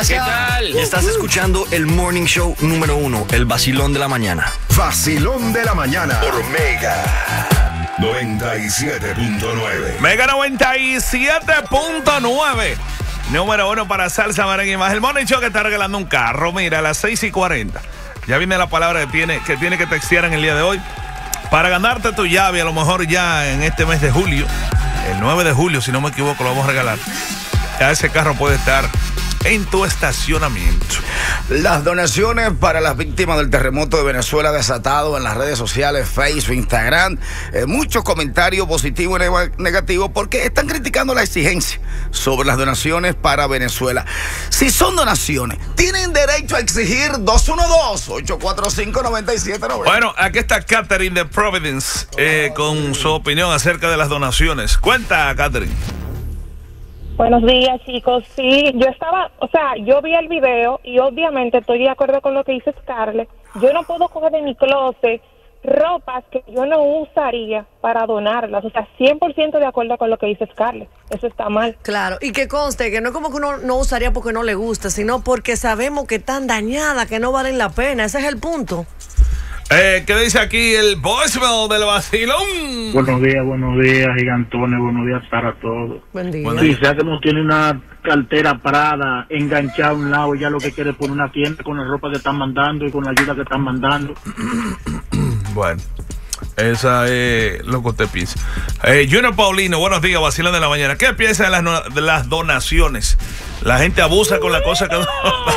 gracias. ¿Qué tal? Estás escuchando el Morning Show número 1, el vacilón de la mañana. Vacilón de la mañana por Mega 97.9. Mega 97.9. Número 1 para salsa, merengue y más. El Morning Show que está regalando un carro. Mira, a las 6:40. Ya viene la palabra que tiene que textear en el día de hoy. Para ganarte tu llave, a lo mejor ya en este mes de julio, el 9 de julio, si no me equivoco, lo vamos a regalar. Ya ese carro puede estar en tu estacionamiento. Las donaciones para las víctimas del terremoto de Venezuela desatado en las redes sociales, Facebook, Instagram. Muchos comentarios positivos y negativos porque están criticando la exigencia sobre las donaciones para Venezuela. Si son donaciones, tienen derecho a exigir 212-845-9790. Bueno, aquí está Catherine de Providence con su opinión acerca de las donaciones. Cuenta, Catherine. Buenos días, chicos. Sí, yo vi el video y obviamente estoy de acuerdo con lo que dice Scarlett. Yo no puedo coger de mi closet ropas que yo no usaría para donarlas. O sea, 100% de acuerdo con lo que dice Scarlett. Eso está mal. Claro, y que conste que no es como que uno no usaría porque no le gusta, sino porque sabemos que están dañadas, que no valen la pena. Ese es el punto. ¿Qué dice aquí el voicemail del vacilón? Buenos días, gigantones, buenos días para todos. Buen día. Si sea que no tiene una cartera Prada enganchada a un lado, ya lo que quiere es poner una tienda con la ropa que están mandando y con la ayuda que están mandando. Bueno, esa es lo que usted piensa. Junior Paulino, buenos días, vacilón de la mañana. ¿Qué piensa de las donaciones? La gente abusa con la cosa que...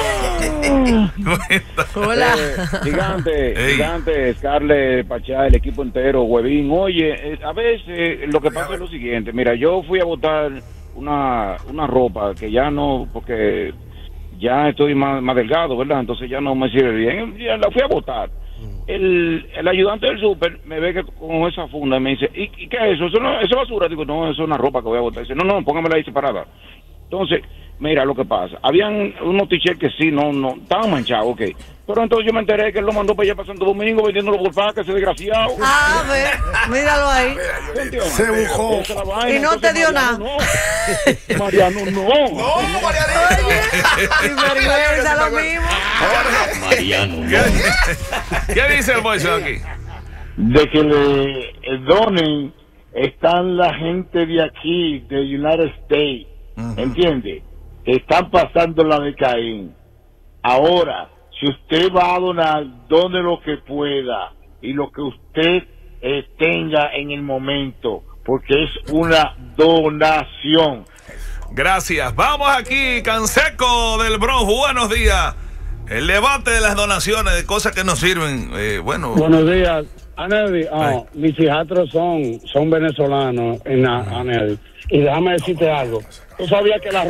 Hola. Gigante, Scarlett, Pachá, el equipo entero, Huevín. Oye, a veces lo que pasa es lo siguiente. Mira, yo fui a botar una ropa que ya no, porque ya estoy más delgado, ¿verdad? Entonces ya no me sirve bien. Ya la fui a botar. El ayudante del súper me ve que con esa funda y me dice, ¿y qué es eso? ¿Eso es basura? Digo, no, eso es una ropa que voy a botar. Dice, no, póngamela ahí separada. Entonces, mira lo que pasa. Habían unos t-shirts que sí, no, estaban manchados, ok. Pero entonces yo me enteré que él lo mandó para allá para Santo Domingo vendiéndolo por paca, ese desgraciado. A ver, míralo ahí. Se buscó. Y no te dio nada. Mariano, no. No, Mariano. Y vergüenza lo mismo. Mariano. ¿Qué dice el voicemail aquí? De que le donen están la gente de aquí, de United States, ¿entiende? Están pasando la de Caín. Ahora, si usted va a donar, done lo que pueda y lo que usted tenga en el momento, porque es una donación. Gracias. Vamos aquí, Canseco del Bronx. Buenos días. El debate de las donaciones, de cosas que no sirven. Buenos días. Anedi, mis hijastros son venezolanos en Anedi. Y déjame decirte algo. Tú sabías que la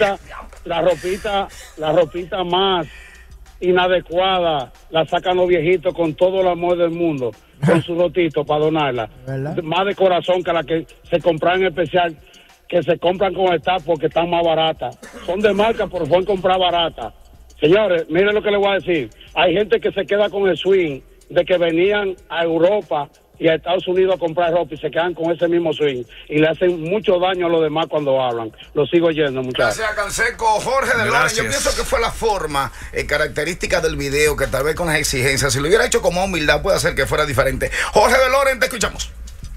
ropita más inadecuada la sacan los viejitos con todo el amor del mundo, con su lotito para donarla. Más de corazón que la que se compran en especial, que se compran con staff porque están más baratas. Son de marca, pero pueden comprar baratas. Señores, miren lo que les voy a decir. Hay gente que se queda con el swing de que venían a Europa y a Estados Unidos a comprar ropa y se quedan con ese mismo swing y le hacen mucho daño a los demás cuando hablan. Lo sigo oyendo, muchachos. Gracias, Canseco. Jorge de Loren, yo pienso que fue la forma característica del video, que tal vez con las exigencias, si lo hubiera hecho como humildad, puede hacer que fuera diferente. Jorge de Loren, te escuchamos.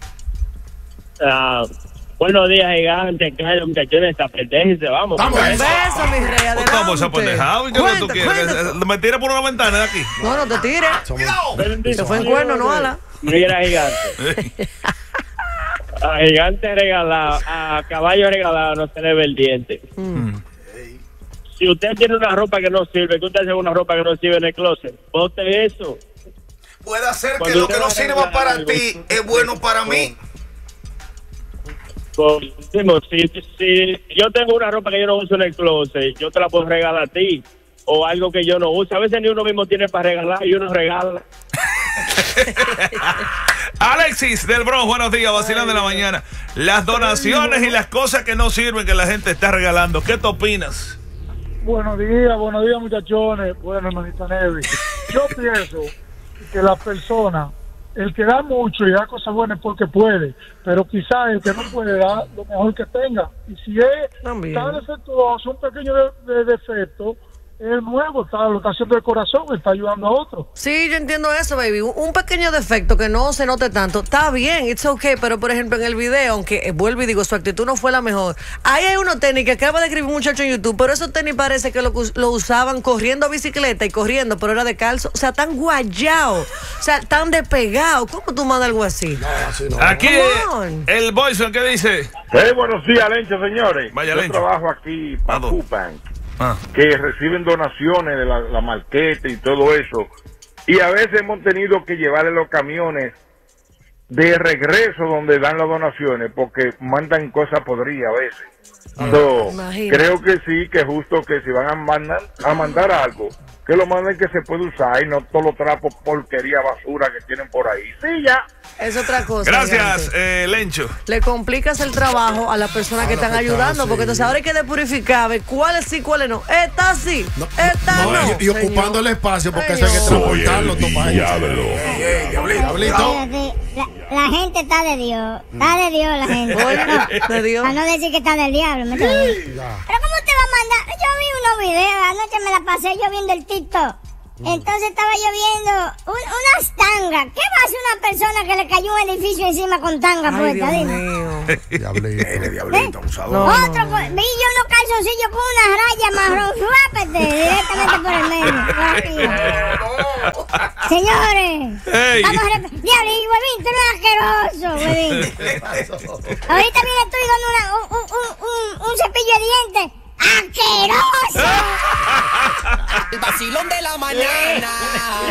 Buenos días, gigante. Que hay muchachones, apetece, vamos. Un beso, mi rey, adelante. ¿Cómo se pone? ¿Qué tú quieres? ¿Me tira por una ventana de aquí? No te tires. Se fue en cuerno, no ala. Mira, gigante. A gigante regalado, a caballo regalado no se le ve el diente. Si usted tiene una ropa que no sirve, que usted hace una ropa que no sirve en el closet, bote eso. Puede hacer que lo que no sirva para ti es bueno para mí. Si yo tengo una ropa que yo no uso en el closet, yo te la puedo regalar a ti. O algo que yo no uso. A veces ni uno mismo tiene para regalar y uno regala. Alexis del Bronx, buenos días, vacilón de la mañana. Las donaciones y las cosas que no sirven que la gente está regalando, ¿qué te opinas? Buenos días, muchachones. Bueno, hermanita Nevi. Yo pienso que la persona, el que da mucho y da cosas buenas porque puede, pero quizás el que no puede dar lo mejor que tenga. Y si es tan defectuoso, un pequeño defecto, es nuevo, lo está haciendo de corazón, está ayudando a otro. Sí, yo entiendo eso, baby. Un pequeño defecto que no se note tanto, está bien, it's okay, pero por ejemplo en el video, aunque vuelvo y digo, su actitud no fue la mejor. Ahí hay unos tenis que acaba de escribir un muchacho en YouTube, pero esos tenis parece que lo usaban corriendo bicicleta y corriendo, pero era de calzo. O sea, tan guayados, o sea, tan despegados. ¿Cómo tú mandas algo así? No, así no. Aquí el Boyson, ¿qué dice? Buenos días, Lencho, señores. Vaya, yo Lencho. trabajo aquí para Cupan, que reciben donaciones de la marqueta y todo eso. Y a veces hemos tenido que llevarle los camiones de regreso donde dan las donaciones porque mandan cosas podridas a veces. Creo que sí, que justo que si van a mandar algo, que lo manden que se puede usar y no todos los trapos porquería basura que tienen por ahí. Sí, ya. Es otra cosa. Gracias, Lencho. Le complicas el trabajo a las personas que están ayudando, porque entonces ahora hay que depurificar, ver cuáles sí, cuáles no. Esta sí, esta no. Y ocupando el espacio, porque eso hay que transportarlo. Diablito. La gente está de Dios. Está de Dios la gente. De Dios. Para no decir que está del diablo. Pero ¿cómo te va a mandar? Yo vi unos videos, anoche me la pasé yo viendo el TikTok. Entonces estaba yo viendo unas tangas. ¿Qué va a hacer una persona que le cayó un edificio encima con tanga puesta? Diablito, abusador. Otro, vi yo unos calzoncillos con una raya marrón, rápete, directamente por el medio. Señores, vamos a repetir. Diablo, y huevín, tú eres asqueroso, huevín. Ahorita viene tú y con un cepillo de dientes. ¡Asqueroso! El vacilón de la mañana.